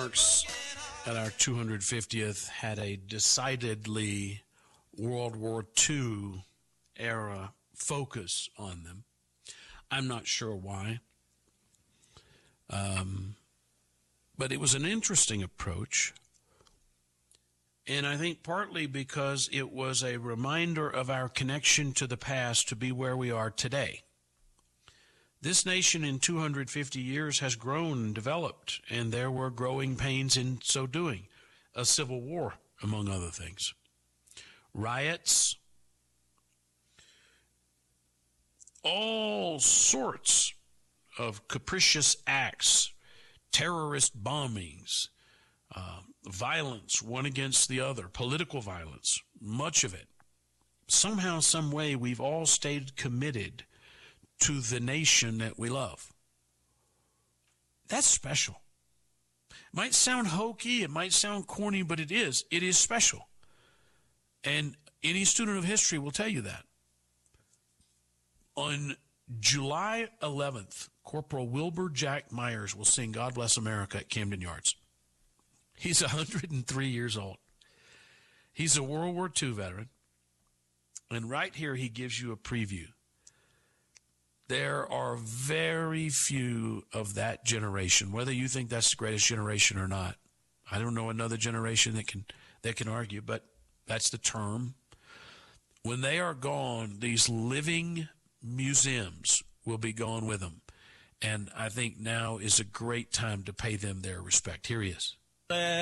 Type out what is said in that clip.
remarks at our 250th had a decidedly World War II era focus on them. I'm not sure why. But it was an interesting approach. And I think partly because it was a reminder of our connection to the past to be where we are today. This nation in 250 years has grown and developed, and there were growing pains in so doing. A civil war, among other things. Riots. All sorts of capricious acts, terrorist bombings, violence one against the other, political violence, much of it. Somehow, some way, we've all stayed committed to the nation that we love. That's special. It might sound hokey, it might sound corny, but it is. It is special. And any student of history will tell you that. On July 11th, Corporal Wilbur Jack Myers will sing God Bless America at Camden Yards. He's 103 years old. He's a World War II veteran. And right here, he gives you a preview. There are very few of that generation, whether you think that's the greatest generation or not. I don't know another generation that can argue, but that's the term. When they are gone, these living museums will be gone with them. And I think now is a great time to pay them their respect. Here he is.